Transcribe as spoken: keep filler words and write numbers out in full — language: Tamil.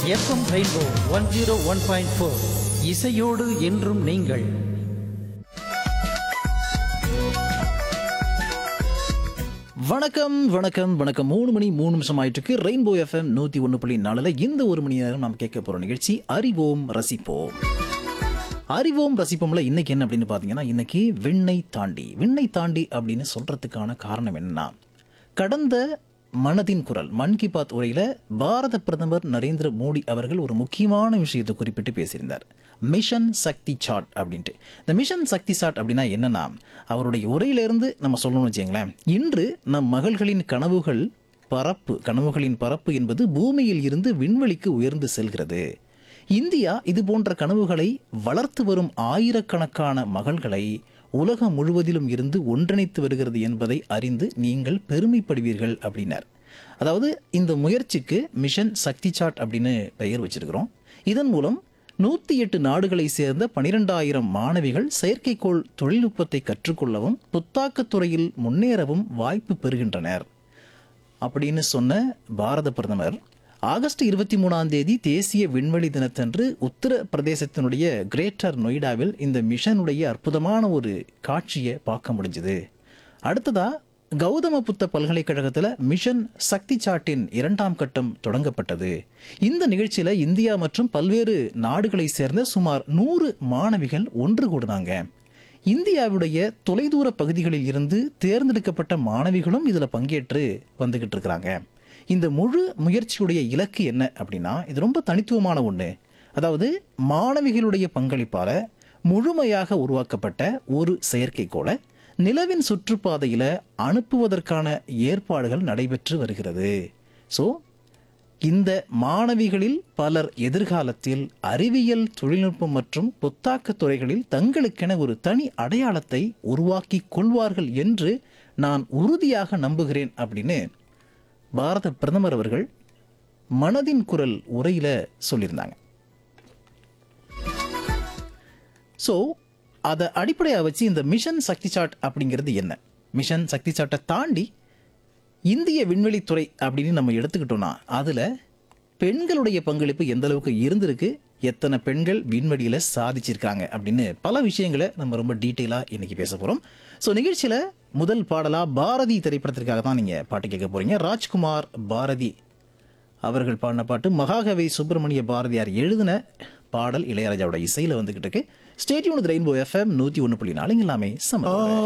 FM rainbow one zero one point four இசையோடு என்றும் நீங்கள். வணக்கம் வணக்கம் வணக்கம். மூணு மணி மூணு நிமிஷம் ஆயிட்டு இருக்கு. ரெயின்போ எஃப்எம் நூத்தி ஒன்று புள்ளி நாலுல இந்த ஒரு மணி நேரம் நாம் கேட்க போற நிகழ்ச்சி அறிவோம் ரசிப்போம். அறிவோம் ரசிப்போம்ல இன்னைக்கு என்ன அப்படின்னு பாத்தீங்கன்னா, இன்னைக்கு விண்ணை தாண்டி. விண்ணை தாண்டி அப்படின்னு சொல்றதுக்கான காரணம் என்னன்னா, கடந்த மனதின் குரல் மன் கி பாத் உரையில பாரத பிரதமர் நரேந்திர மோடி அவர்கள் ஒரு முக்கியமான விஷயத்தை குறிப்பிட்டு பேசியிருந்தார். மிஷன் சக்தி சாட் அப்படின்ட்டு. இந்த மிஷன் சக்தி சாட் அப்படின்னா என்னன்னா, அவருடைய உரையிலிருந்து நம்ம சொல்லணும்னு வச்சுங்களேன், இன்று நம் மகள்களின் கனவுகள் பரப்பு கனவுகளின் பரப்பு என்பது பூமியில் இருந்து விண்வெளிக்கு உயர்ந்து செல்கிறது. இந்தியா இது போன்ற கனவுகளை வளர்த்து வரும் ஆயிரக்கணக்கான மகள்களை உலகம் முழுவதிலும் இருந்து ஒன்றிணைத்து வருகிறது என்பதை அறிந்து நீங்கள் பெருமைப்படுவீர்கள் அப்படின்னார். அதாவது இந்த முயற்சிக்கு மிஷன் சக்தி சாட் அப்படின்னு பெயர் வச்சிருக்கிறோம். இதன் மூலம் நூற்றி எட்டு நாடுகளை சேர்ந்த பனிரெண்டாயிரம் மாணவிகள் செயற்கைக்கோள் தொழில்நுட்பத்தை கற்றுக்கொள்ளவும் புத்தாக்கத்துறையில் முன்னேறவும் வாய்ப்பு பெறுகின்றனர் அப்படின்னு சொன்ன பாரத பிரதமர், ஆகஸ்ட் இருபத்தி மூணாம் தேதி தேசிய விண்வெளி தினத்தன்று உத்தரப்பிரதேசத்தினுடைய கிரேட்டர் நொய்டாவில் இந்த மிஷனுடைய அற்புதமான ஒரு காட்சியை பார்க்க முடிஞ்சுது. அடுத்ததா கௌதம புத்த பல்கலைக்கழகத்தில் மிஷன் சக்தி சாட்டின் இரண்டாம் கட்டம் தொடங்கப்பட்டது. இந்த நிகழ்ச்சியில் இந்தியா மற்றும் பல்வேறு நாடுகளை சேர்ந்த சுமார் நூறு மாணவிகள் ஒன்று கூடுனாங்க. இந்தியாவுடைய தொலைதூர பகுதிகளில் இருந்து தேர்ந்தெடுக்கப்பட்ட மாணவிகளும் இதில் பங்கேற்று வந்துகிட்டு இருக்கிறாங்க. இந்த முழு முயற்சியுடைய இலக்கு என்ன அப்படின்னா, இது ரொம்ப தனித்துவமான ஒன்று. அதாவது மாணவிகளுடைய பங்களிப்பால் முழுமையாக உருவாக்கப்பட்ட ஒரு செயற்கைக்கோளை நிலவின் சுற்றுப்பாதையில் அனுப்புவதற்கான ஏற்பாடுகள் நடைபெற்று வருகிறது. ஸோ இந்த மாணவிகளில் பலர் எதிர்காலத்தில் அறிவியல், தொழில்நுட்பம் மற்றும் புத்தாக்க துறைகளில் தங்களுக்கென ஒரு தனி அடையாளத்தை உருவாக்கி கொள்வார்கள் என்று நான் உறுதியாக நம்புகிறேன் அப்படின்னு பாரத பிரதமர் அவர்கள் மனதின் குரல் உரையில் சொல்லியிருந்தாங்க. ஸோ அதை அடிப்படையாக வச்சு இந்த மிஷன் சக்தி சாட் அப்படிங்கிறது என்ன, மிஷன் சக்தி சாட்டை தாண்டி இந்திய விண்வெளித்துறை அப்படின்னு நம்ம எடுத்துக்கிட்டோம்னா அதில் பெண்களுடைய பங்களிப்பு எந்த அளவுக்கு இருந்திருக்கு, எத்தனை பெண்கள் விண்வெளியில் சாதிச்சிருக்காங்க அப்படின்னு பல விஷயங்களை நம்ம ரொம்ப டீட்டெயிலாக இன்னைக்கு பேச போகிறோம். ஸோ நிகழ்ச்சியில் முதல் பாடலாக பாரதி திரைப்படத்திற்காக தான் நீங்கள் பாட்டு கேட்க போகிறீங்க. ராஜ்குமார் பாரதி அவர்கள் பாடின பாட்டு, மகாகவி சுப்பிரமணிய பாரதியார் எழுதின பாடல், இளையராஜாவோட இசையில் வந்துக்கிட்டு இருக்கு. Stay tune with rainbow FM நூற்றி ஒன்று புள்ளி நாலு எல்லாமே சம.